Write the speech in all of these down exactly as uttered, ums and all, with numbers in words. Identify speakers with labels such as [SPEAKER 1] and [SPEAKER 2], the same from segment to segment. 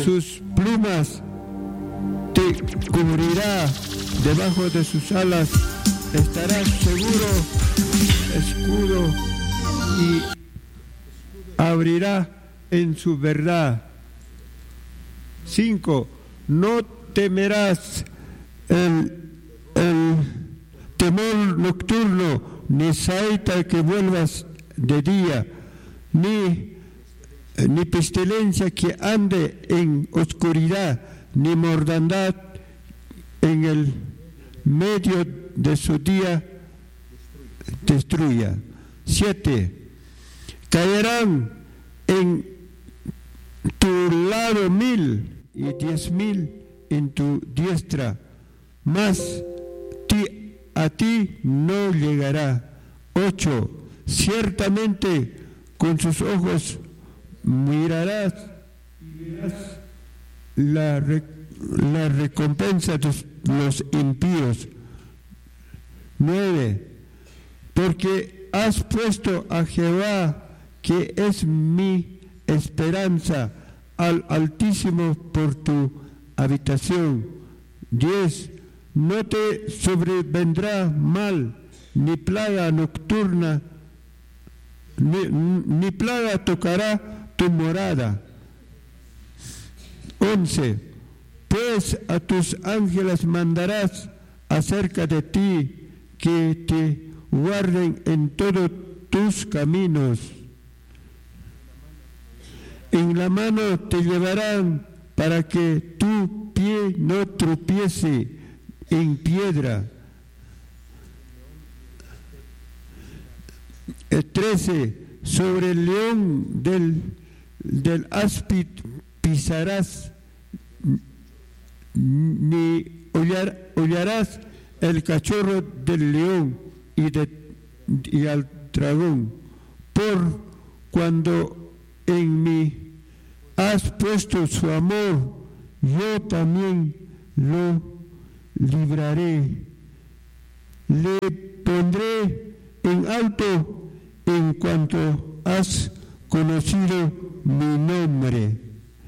[SPEAKER 1] sus plumas te cubrirá, debajo de sus alas estarás seguro, escudo, y abrirá en su verdad. Cinco, no temerás el, el temor nocturno, ni saeta que vuelvas de día, ni, ni pestilencia que ande en oscuridad, ni mortandad en el medio de su día destruya. Siete, caerán en tu lado mil y diez mil en tu diestra, mas ti, a ti no llegará. Ocho, ciertamente con sus ojos mirarás y verás la, la recompensa de los impíos. Nueve, porque has puesto a Jehová, que es mi esperanza, al Altísimo por tu habitación. Diez, no te sobrevendrá mal, ni plaga nocturna, ni, ni plaga tocará tu morada. Once, pues a tus ángeles mandarás acerca de ti, que te guarden en todos tus caminos. En la mano te llevarán para que tu pie no tropiece en piedra. Trece, sobre el león del, del áspid pisarás, ni hollar, hollarás el cachorro del león y, de, y al dragón, por cuando en mí has puesto su amor, yo también lo libraré. Le pondré en alto en cuanto has conocido mi nombre.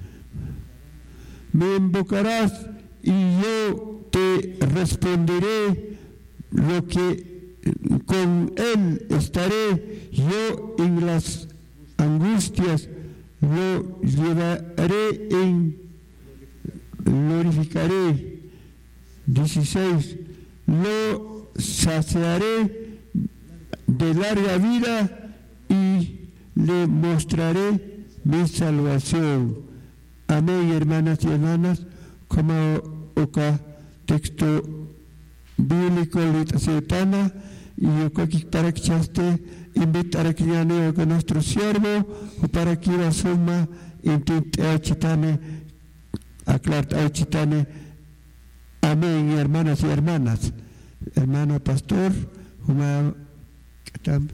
[SPEAKER 1] Me invocarás y yo te responderé, lo que con él estaré yo en las angustias, lo llevaré en glorificaré. Dieciséis, lo saciaré de larga vida y le mostraré mi salvación. Amén, hermanas y hermanas, como oca texto bíblico litacetana, y yo aquí para que chaste invitar a que con nuestro siervo o para que la suma intente chitane aclarar chitane. Amén, hermanas y hermanas. Hermano pastor, una catam.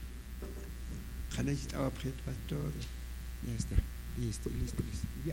[SPEAKER 1] Pastor. Ya está. Listo, listo, listo. Ya.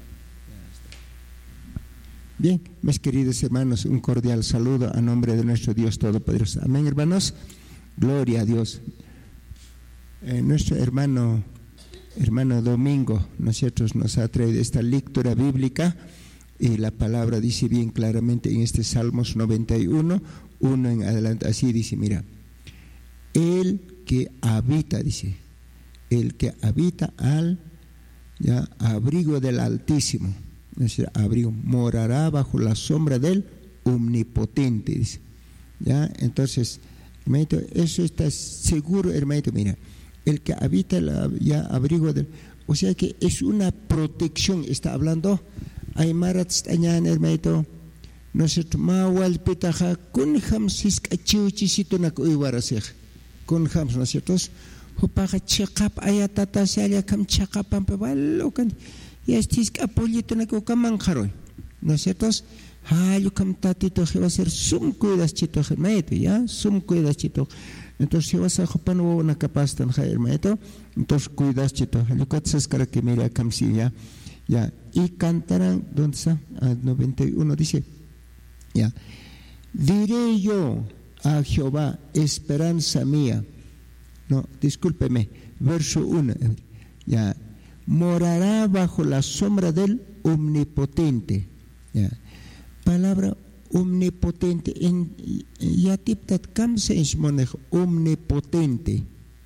[SPEAKER 1] Bien, mis queridos hermanos, un cordial saludo a nombre de nuestro Dios Todopoderoso. Amén, hermanos. Gloria a Dios. Eh, nuestro hermano, hermano Domingo, nosotros nos ha traído esta lectura bíblica y la palabra dice bien claramente en este Salmos noventa y uno, uno en adelante, así dice, mira, el que habita, dice, el que habita al ya, abrigo del Altísimo, es decir, abrigo, morará bajo la sombra del Omnipotente, dice. ¿Ya? Entonces, hermanito, eso está seguro, hermanito, mira, el que habita el ya, abrigo del, o sea que es una protección, está hablando, hay marats tañan, hermanito, nosotros mawal petaja, con hamsis cachiuchisito na kuiwarasej, con hams, nosotros, hupaja chekap ayatata salia kam chekapam pebalokan. Y estis apoyito na ko kamanjaroy, nosotros hayo kam tatito que va a ser sum cuidas chito hermanito, ya sum cuidas chito. Entonces si vas a jopan o una capaz tan hermanito, entonces cuidas chito. Lo que haces para que mira kam si ya, ya y cantarán donde está a noventa y uno dice, ya diré yo a Jehová esperanza mía. No, discúlpeme, verso uno, ya. morará bajo la sombra del Omnipotente. Ya. Palabra omnipotente. En Yatiptat kamsa ismonech omnipotente.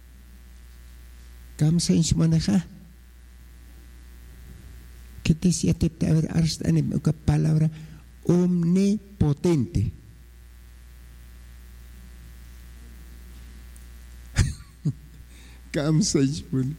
[SPEAKER 1] Kamsa ismoneja. ¿Qué te decía Yatiptat? A ver, hasta en una palabra omnipotente. Kamsa ismonech.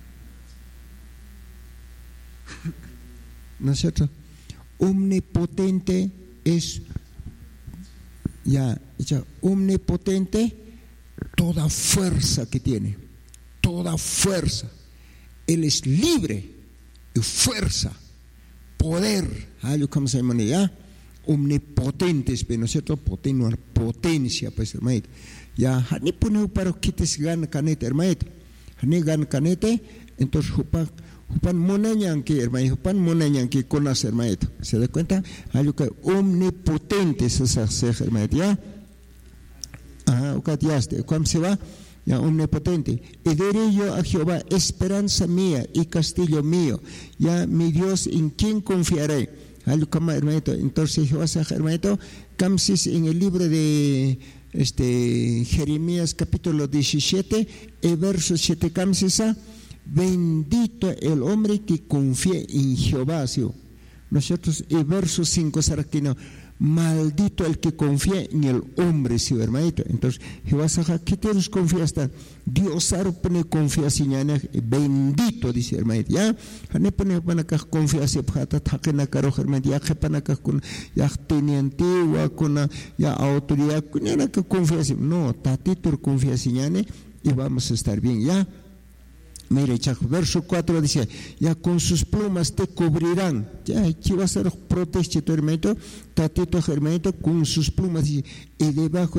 [SPEAKER 1] ¿No es cierto? Omnipotente es, ya, ya, omnipotente, toda fuerza que tiene, toda fuerza. Él es libre y fuerza, poder, algo como se llama ya, omnipotentes, ¿no es cierto? Poten, potencia, pues, hermano. Ya, ni pone para que te sigan canete, hermano. Ni gan canete, entonces, jupa. Jupan monañanque, hermano, jupan monañanque conoce, hermano. ¿Se da cuenta? Algo que omnipotente se hace, hermano, ¿ya? Ah, ocatiaste. ¿Cómo se va? Ya, omnipotente. Y diré yo a Jehová, esperanza mía y castillo mío. Ya, mi Dios, ¿en quién confiaré? Algo como, hermano. Entonces, Jehová se hace, hermano, camsis en el libro de este, Jeremías, capítulo diecisiete, el verso siete, camsis a. Bendito el hombre que confía en Jehová, ¿sí? Nosotros, el verso cinco, Saraquino, maldito el que confía en el hombre, ¿sí, hermanito? Entonces, Jehová saja, ¿qué te nos confías? Dios pone confianza en bendito, dice hermanito, ¿ya? Hane pone panacas confianza, pata, taquena caro, hermanito, ya que panacas con, ya teniente, con, ya autoridad, ya que confianza, no, tatito confianza en y vamos a estar bien, ¿ya? Mire, verso cuatro dice, ya con sus plumas te cubrirán. Ya, aquí va a ser protege tu hermanito, tatito hermanito, con sus plumas, y debajo